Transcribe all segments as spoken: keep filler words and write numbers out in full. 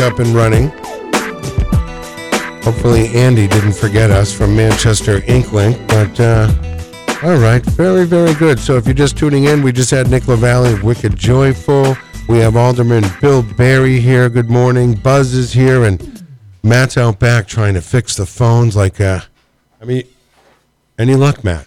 up and running. Hopefully Andy didn't forget us from Manchester Inklink, but uh, all right, very, very good. So if you're just tuning in, we just had Nick LaValle of Wicked Joyful. We have Alderman Bill Barry here. Good morning. Buzz is here, and Matt's out back trying to fix the phones. Like, uh, I mean, any luck, Matt?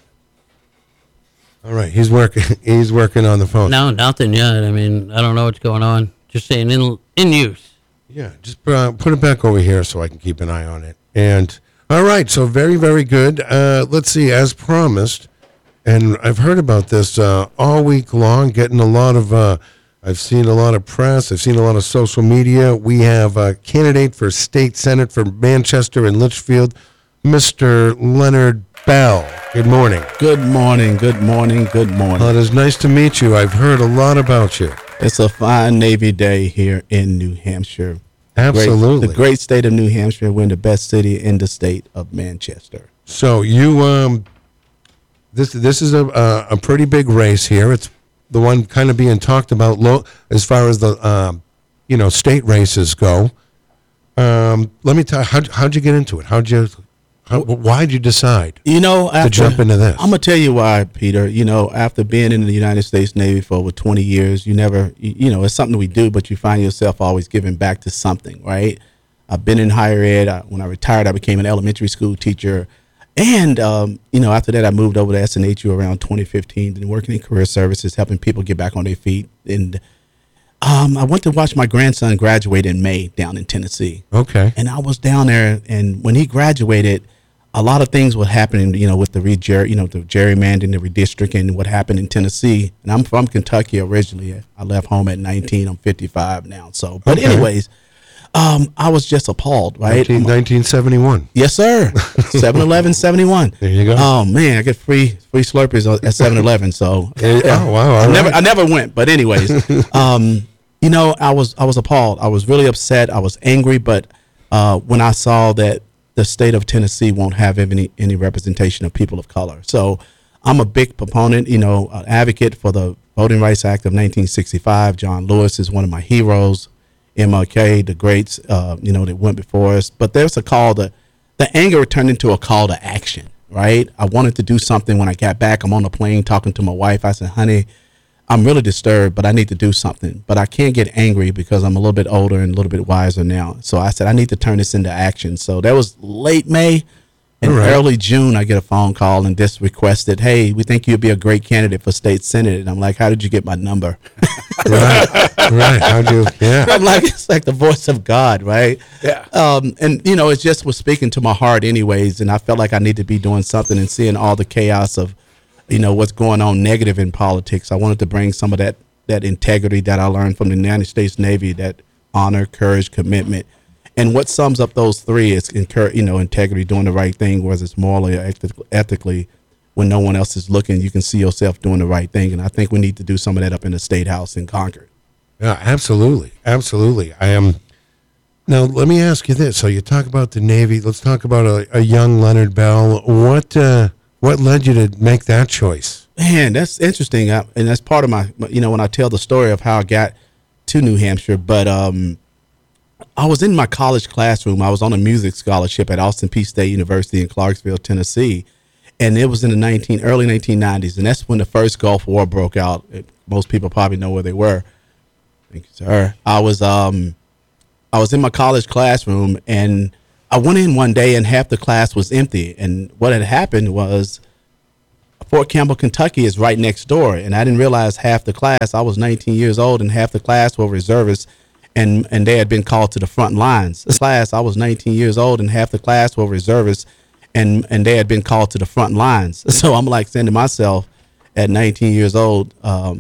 All right, he's working. He's working on the phone. No, nothing yet. I mean, I don't know what's going on. Just saying in in use. Yeah, just uh, put it back over here so I can keep an eye on it. And all right, so very, very good. Uh, let's see, as promised, and I've heard about this uh, all week long. Getting a lot of. Uh, I've seen a lot of press. I've seen a lot of social media. We have a candidate for state senate for Manchester and Litchfield, Mister Leonard Bell. Good morning. Good morning. Good morning. Good morning. Well, it is nice to meet you. I've heard a lot about you. It's a fine Navy day here in New Hampshire. Absolutely. Great, the great state of New Hampshire. We're in the best city in the state of Manchester. So you, um, this this is a a, a pretty big race here. It's the one kind of being talked about low, as far as the um, you know state races go. Um, let me tell you, how how'd you get into it? How'd you, how, why'd you decide? You know, after, to jump into this? I'm gonna tell you why, Peter. You know, after being in the United States Navy for over twenty years, you never, you, you know, it's something we do, but you find yourself always giving back to something, right? I've been in higher ed. I, when I retired, I became an elementary school teacher. And, um, you know, after that, I moved over to S N H U around twenty fifteen and working in career services, helping people get back on their feet. And um, I went to watch my grandson graduate in May down in Tennessee. Okay. And I was down there, and when he graduated, a lot of things were happening, you know, with the reger- you know, the gerrymandering, the redistricting, what happened in Tennessee. And I'm from Kentucky originally. I left home at nineteen. I'm fifty-five now. So, but okay. anyways. Um, I was just appalled, right? nineteen seventy-one. Yes, sir. seven eleven seventy-one. There you go. Oh man, I get free free Slurpees at seven eleven. So yeah. Oh wow! I never right. I never went, but anyways, um, you know, I was I was appalled. I was really upset. I was angry, but uh, when I saw that the state of Tennessee won't have any any representation of people of color, so I'm a big proponent, you know, an advocate for the Voting Rights Act of nineteen sixty-five. John Lewis is one of my heroes. M L K, the greats, uh, you know, that went before us. But there's a call to, the anger turned into a call to action, right? I wanted to do something when I got back. I'm on the plane talking to my wife. I said, honey, I'm really disturbed, but I need to do something. But I can't get angry because I'm a little bit older and a little bit wiser now. So I said, I need to turn this into action. So that was late May. In right. early June, I get a phone call and just requested, hey, we think you'd be a great candidate for state senate. And I'm like, how did you get my number? right, right. How'd you, yeah. I'm like, it's like the voice of God, right? Yeah. Um, and, you know, it just was speaking to my heart anyways. And I felt like I need to be doing something and seeing all the chaos of, you know, what's going on negative in politics. I wanted to bring some of that, that integrity that I learned from the United States Navy, that honor, courage, commitment. And what sums up those three is, you know, integrity, doing the right thing, whether it's morally or ethically, when no one else is looking, you can see yourself doing the right thing. And I think we need to do some of that up in the State House in Concord. Yeah, absolutely. Absolutely. I am. Now, let me ask you this. So you talk about the Navy. Let's talk about a, a young Leonard Bell. What uh, what led you to make that choice? Man, that's interesting. I, and that's part of my, you know, when I tell the story of how I got to New Hampshire. But, um, I was in my college classroom. I was on a music scholarship at Austin Peay State University in Clarksville, Tennessee. And it was in the nineteen early nineteen nineties. And that's when the first Gulf War broke out. It, most people probably know where they were. Thank you, sir. I was, um, I was in my college classroom, and I went in one day and half the class was empty. And what had happened was Fort Campbell, Kentucky is right next door. And I didn't realize half the class, I was nineteen years old, and half the class were reservists. And and they had been called to the front lines. This class, I was nineteen years old, and half the class were reservists, and, and they had been called to the front lines. So I'm like saying to myself, at nineteen years old, um,